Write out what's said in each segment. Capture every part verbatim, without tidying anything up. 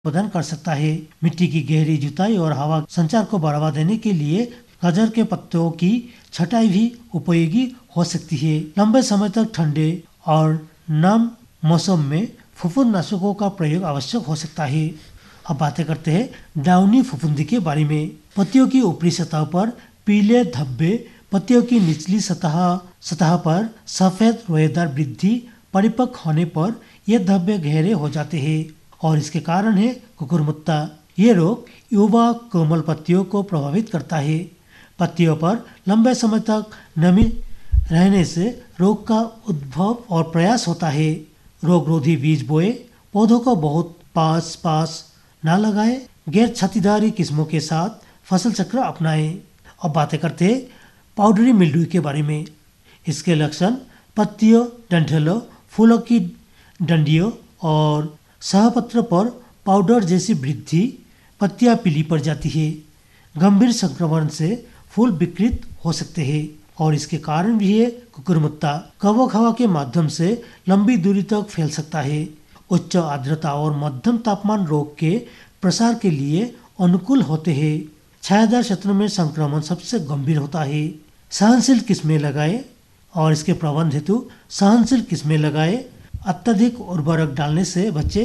प्रदान कर सकता है। मिट्टी की गहरी जुताई और हवा संचार को बढ़ावा देने के लिए गाजर के पत्तों की छटाई भी उपयोगी हो सकती है। लंबे समय तक ठंडे और नम मौसम में फफूंदनाशकों का प्रयोग आवश्यक हो सकता है। अब बातें करते हैं डाउनी फफूंदी के बारे में। पत्तियों की ऊपरी सतह पर पीले धब्बे, पत्तियों की निचली सतह सतह पर सफेद रोएदार वृद्धि, परिपक्व होने पर ये धब्बे गहरे हो जाते हैं और इसके कारण है कुकुरमुत्ता। ये रोग युवा कोमल पत्तियों को प्रभावित करता है। पत्तियों पर लंबे समय तक नमी रहने से रोग का उद्भव और प्रयास होता है। रोगरोधी बीज बोए, पौधों को बहुत पास पास न लगाएं, गैर छातीदारी किस्मों के साथ फसल चक्र अपनाएं। अब बातें करते हैं पाउडरी मिल्ड्यू के बारे में। इसके लक्षण पत्तियों, डंठलों, फूलों की डंडियों और सहपत्र पर पाउडर जैसी वृद्धि, पत्तियां पीली पड़ जाती है। गंभीर संक्रमण से फूल विकृत हो सकते हैं और इसके कारण भी है कुकुरमुत्ता। कवक हवा के माध्यम से लंबी दूरी तक फैल सकता है। उच्च आर्द्रता और मध्यम तापमान रोग के प्रसार के लिए अनुकूल होते हैं। छायादार क्षेत्र में संक्रमण सबसे गंभीर होता है। सहनशील किस्में लगाएं और इसके प्रबंध हेतु सहनशील किस्में लगाएं। अत्यधिक उर्वरक डालने से बचे।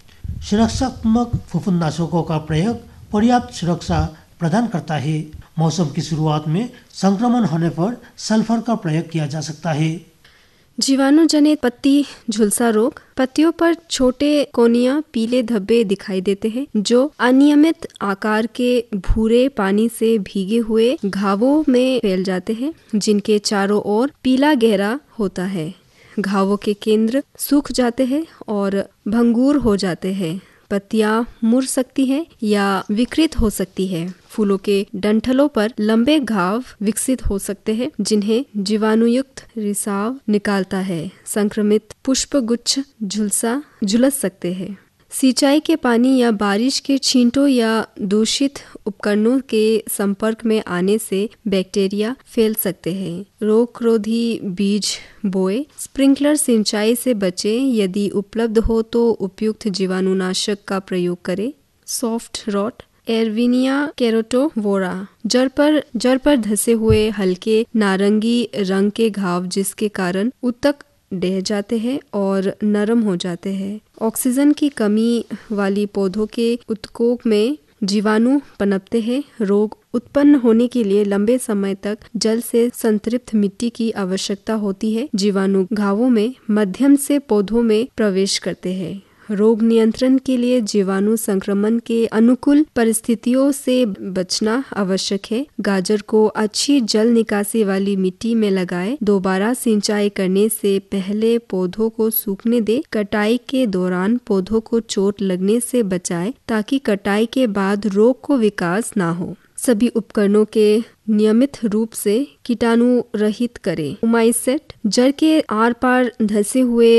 सुरक्षात्मक फफूंदनाशकों का प्रयोग पर्याप्त सुरक्षा प्रदान करता है। मौसम की शुरुआत में संक्रमण होने पर सल्फर का प्रयोग किया जा सकता है। जीवाणु जनित पत्ती झुलसा रोग। पत्तियों पर छोटे कोनिया पीले धब्बे दिखाई देते हैं जो अनियमित आकार के भूरे पानी से भीगे हुए घावों में फैल जाते हैं, जिनके चारों ओर पीला गहरा होता है। घावों के केंद्र सूख जाते हैं और भंगुर हो जाते हैं। पत्तियां मुड़ सकती हैं या विकृत हो सकती है। फूलों के डंठलों पर लंबे घाव विकसित हो सकते हैं, जिन्हें जीवाणुयुक्त रिसाव निकालता है। संक्रमित पुष्पगुच्छ झुलसा झुलस सकते हैं। सिंचाई के पानी या बारिश के छींटों या दूषित उपकरणों के संपर्क में आने से बैक्टीरिया फैल सकते हैं। रोगरोधी बीज बोए। स्प्रिंकलर सिंचाई से बचें। यदि उपलब्ध हो तो उपयुक्त जीवाणुनाशक का प्रयोग करें। Soft rot. एरविनिया केरोटोवोरा। जड़ पर जड़ पर धसे हुए हल्के नारंगी रंग के घाव, जिसके कारण उत्तक ढह जाते हैं और नरम हो जाते हैं। ऑक्सीजन की कमी वाली पौधों के उत्तकों में जीवाणु पनपते हैं। रोग उत्पन्न होने के लिए लंबे समय तक जल से संतृप्त मिट्टी की आवश्यकता होती है। जीवाणु घावों में मध्यम से पौधों में प्रवेश करते हैं। रोग नियंत्रण के लिए जीवाणु संक्रमण के अनुकूल परिस्थितियों से बचना आवश्यक है। गाजर को अच्छी जल निकासी वाली मिट्टी में लगाएं। दोबारा सिंचाई करने से पहले पौधों को सूखने दे। कटाई के दौरान पौधों को चोट लगने से बचाएं ताकि कटाई के बाद रोग को विकास ना हो। सभी उपकरणों के नियमित रूप से कीटाणु रहित करें। उमाइसेट। जड़ के आर पार धसे हुए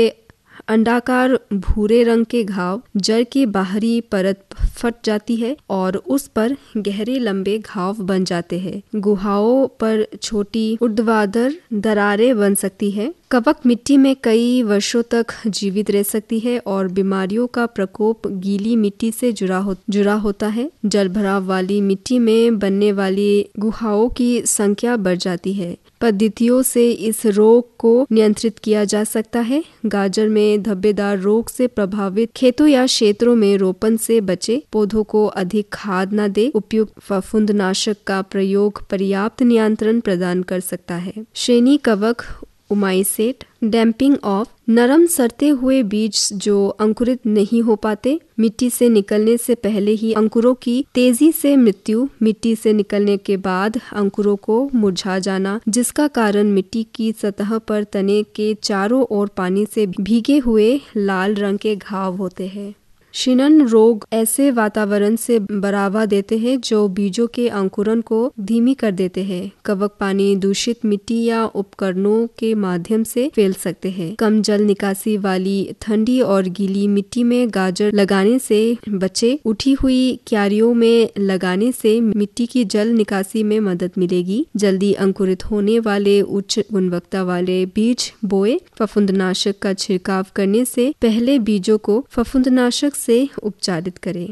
अंडाकार भूरे रंग के घाव, जड़ की बाहरी परत फट जाती है और उस पर गहरे लंबे घाव बन जाते हैं। गुहाओं पर छोटी ऊर्ध्वाधर दरारें बन सकती है। कवक मिट्टी में कई वर्षों तक जीवित रह सकती है और बीमारियों का प्रकोप गीली मिट्टी से जुड़ा हो, जुड़ा होता है। जल भराव वाली मिट्टी में बनने वाली गुहाओं की संख्या बढ़ जाती है। पद्धतियों से इस रोग को नियंत्रित किया जा सकता है। गाजर में धब्बेदार रोग से प्रभावित खेतों या क्षेत्रों में रोपण से बचे। पौधों को अधिक खाद न दे। उपयुक्त फफूंदनाशक का प्रयोग पर्याप्त नियंत्रण प्रदान कर सकता है। श्रेणी कवक उमाइसेट। Damping off. नरम सड़ते हुए बीज जो अंकुरित नहीं हो पाते। मिट्टी से निकलने से पहले ही अंकुरों की तेजी से मृत्यु। मिट्टी से निकलने के बाद अंकुरों को मुरझा जाना, जिसका कारण मिट्टी की सतह पर तने के चारों ओर पानी से भीगे हुए लाल रंग के घाव होते हैं। शिनन रोग ऐसे वातावरण से बढ़ावा देते हैं जो बीजों के अंकुरन को धीमी कर देते हैं। कवक पानी दूषित मिट्टी या उपकरणों के माध्यम से फैल सकते हैं। कम जल निकासी वाली ठंडी और गीली मिट्टी में गाजर लगाने से बचे। उठी हुई क्यारियों में लगाने से मिट्टी की जल निकासी में मदद मिलेगी। जल्दी अंकुरित होने वाले उच्च गुणवत्ता वाले बीज बोए। फफूंदनाशक का छिड़काव करने से पहले बीजों को फफूंदनाशक से उपचारित करें।